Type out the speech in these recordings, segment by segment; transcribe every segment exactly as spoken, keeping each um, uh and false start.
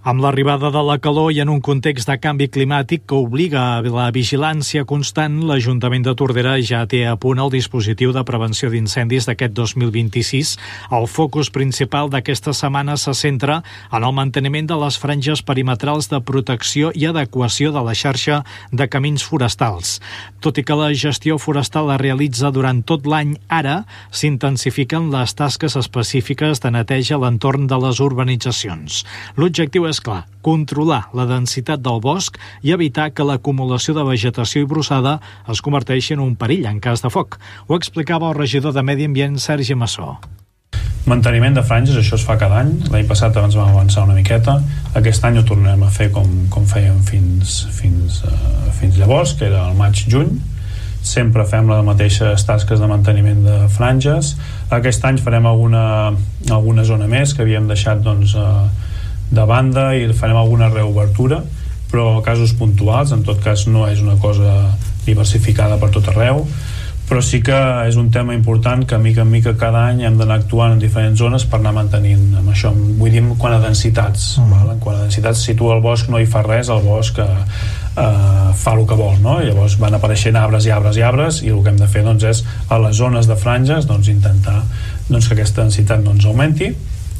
Amb l'arribada de la calor i en un context de canvi climàtic que obliga a la vigilància constant, l'Ajuntament de Tordera ja té a punt el dispositiu de prevenció d'incendis d'aquest dos mil vint-i-sis. El focus principal d'aquesta setmana se centra en el manteniment de les franges perimetrals de protecció i adequació de la xarxa de camins forestals. Tot i que la gestió forestal es realitza durant tot l'any, ara s'intensifiquen les tasques específiques de neteja a l'entorn de les urbanitzacions. L'objectiu és clar, controlar la densitat del bosc i evitar que l'acumulació de vegetació i brossada es converteixi en un perill en cas de foc. Ho explicava el regidor de Medi Ambient, Sergi Massó. Manteniment de franges, això es fa cada any. L'any passat abans vam avançar una miqueta. Aquest any ho tornarem a fer com, com fèiem fins, fins, uh, fins llavors, que era el maig-juny. Sempre fem les mateixes tasques de manteniment de franges. Aquest any farem alguna, alguna zona més que havíem deixat doncs, uh, de banda i farem alguna reobertura, però casos puntuals. En tot cas no és una cosa diversificada per tot arreu, però sí que és un tema important que mica en mica cada any hem d'anar actuant en diferents zones per anar mantenint amb això. Vull dir, quant a densitats, mm. val? Quant a densitats, si tu al bosc no hi fa res, el bosc eh, eh, fa el que vol, no? Llavors van apareixent arbres i arbres i arbres, i el que hem de fer doncs, és a les zones de franges doncs, intentar doncs, que aquesta densitat doncs, augmenti,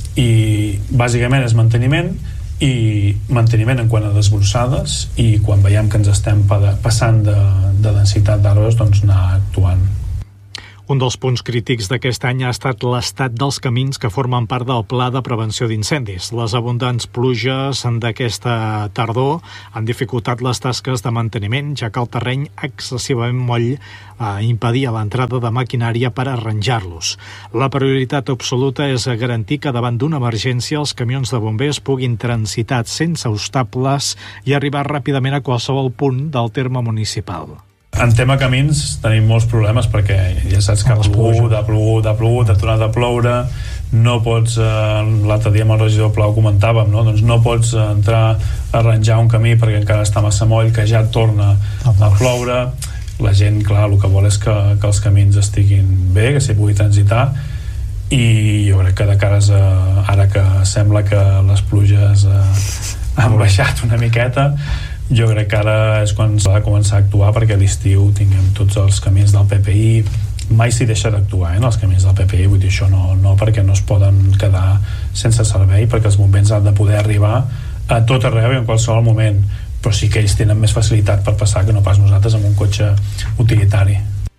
i bàsicament és manteniment i manteniment en quant a desbrossades, i quan veiem que ens estem passant de, de densitat d'arbres doncs anar actuant. Un dels punts crítics d'aquest any ha estat l'estat dels camins que formen part del Pla de Prevenció d'Incendis. Les abundants pluges d'aquesta tardor han dificultat les tasques de manteniment, ja que el terreny excessivament moll eh, impedia l'entrada de maquinària per arranjar-los. La prioritat absoluta és garantir que davant d'una emergència els camions de bombers puguin transitar sense obstacles i arribar ràpidament a qualsevol punt del terme municipal. En tema camins tenim molts problemes perquè ja saps que ha plogut, ha plogut, ha plogut, ha tornat a ploure, no pots, eh, l'altre dia amb el regidor Pla ho comentàvem, no? Doncs no pots entrar a arranjar un camí perquè encara està massa moll, que ja torna a ploure. La gent, clar, el que vol és que, que els camins estiguin bé, que s'hi pugui transitar, i jo crec que de cares a, ara que sembla que les pluges eh, han baixat una miqueta, jo crec que ara és quan s'ha de començar a actuar perquè a l'estiu tinguem tots els camins del P P I. Mai s'hi deixa d'actuar eh, en els camins del P P I, vull dir això no, no perquè no es poden quedar sense servei, perquè els bombers han de poder arribar a tot arreu i en qualsevol moment, però sí que ells tenen més facilitat per passar que no pas nosaltres amb un cotxe utilitari.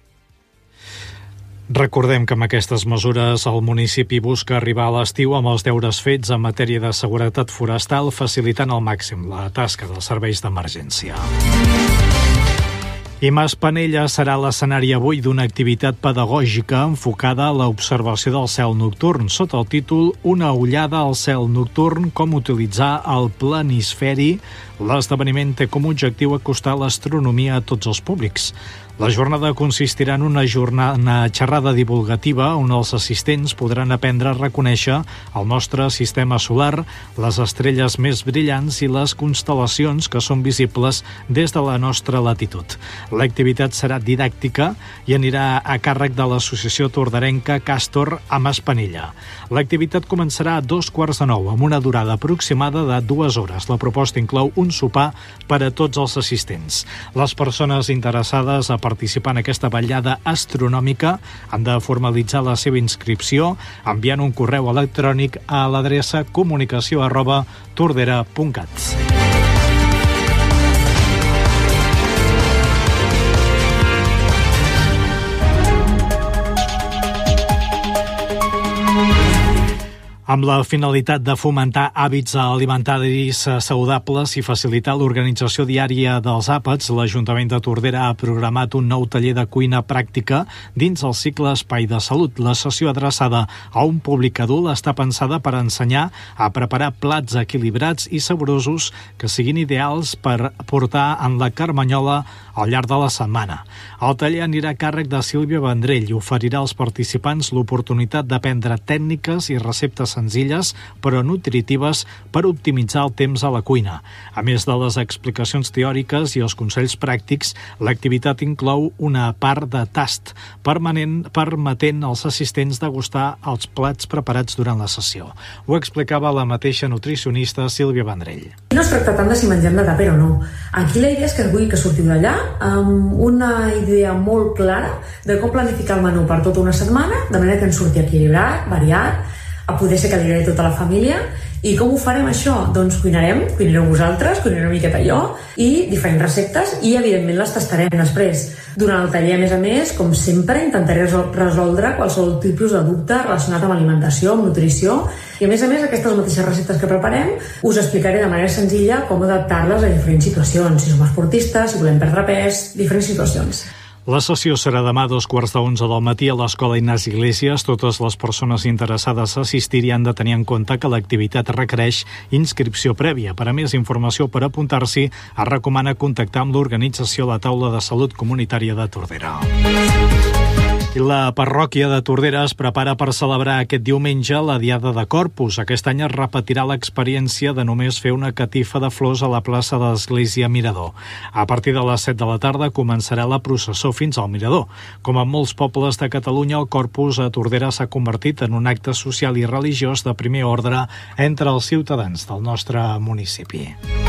Recordem que amb aquestes mesures el municipi busca arribar a l'estiu amb els deures fets en matèria de seguretat forestal, facilitant al màxim la tasca dels serveis d'emergència. I Mas Panella serà l'escenari avui d'una activitat pedagògica enfocada a l'observació del cel nocturn, sota el títol Una ullada al cel nocturn, com utilitzar el planisferi. L'esdeveniment té com a objectiu acostar l'astronomia a tots els públics. La jornada consistirà en una, jornada, una xerrada divulgativa on els assistents podran aprendre a reconèixer el nostre sistema solar, les estrelles més brillants i les constel·lacions que són visibles des de la nostra latitud. L'activitat serà didàctica i anirà a càrrec de l'associació torderenca Càstor a Mas Panella. L'activitat començarà a dos quarts de nou, amb una durada aproximada de dues hores. La proposta inclou un sopar per a tots els assistents. Les persones interessades a participar en aquesta vetllada astronòmica han de formalitzar la seva inscripció enviant un correu electrònic a l'adreça comunicació arroba tordera punt cat. Amb la finalitat de fomentar hàbits alimentaris saludables i facilitar l'organització diària dels àpats, l'Ajuntament de Tordera ha programat un nou taller de cuina pràctica dins el cicle Espai de Salut. La sessió adreçada a un públic adult està pensada per ensenyar a preparar plats equilibrats i saborosos que siguin ideals per portar en la carmanyola al llarg de la setmana. El taller anirà a càrrec de Sílvia Vendrell i oferirà als participants l'oportunitat d'aprendre tècniques i receptes senzilles però nutritives per optimitzar el temps a la cuina. A més de les explicacions teòriques i els consells pràctics, l'activitat inclou una part de tast permanent permetent als assistents degustar els plats preparats durant la sessió. Ho explicava la mateixa nutricionista Sílvia Vendrell. No es tracta tant de si mengem de tàper o no. Aquí la idea és que vull que sortiu d'allà amb una idea molt clara de com planificar el menú per tota una setmana, de manera que ens surti equilibrat, variat, a poder ser que li agradi tota la família. I com ho farem això? Doncs cuinarem, cuinareu vosaltres, cuinarem una miqueta jo, i diferents receptes, i evidentment les tastarem després. Durant el taller, a més a més, com sempre, intentaré resoldre qualsevol tipus de dubte relacionat amb alimentació, amb nutrició, i a més a més, aquestes mateixes receptes que preparem us explicaré de manera senzilla com adaptar-les a diferents situacions, si som esportistes, si volem perdre pes, diferents situacions. La sessió serà demà a dos quarts d'onze del matí a l'Escola Ignasi Iglesias. Totes les persones interessades a assistir-hi han de tenir en compte que l'activitat requereix inscripció prèvia. Per a més informació per apuntar-s'hi, es recomana contactar amb l'organització La Taula de Salut Comunitària de Tordera. I la parròquia de Tordera es prepara per celebrar aquest diumenge la Diada de Corpus. Aquest any es repetirà l'experiència de només fer una catifa de flors a la plaça de l'Església Mirador. A partir de les set de la tarda començarà la processó fins al Mirador. Com en molts pobles de Catalunya, el Corpus a Tordera s'ha convertit en un acte social i religiós de primer ordre entre els ciutadans del nostre municipi.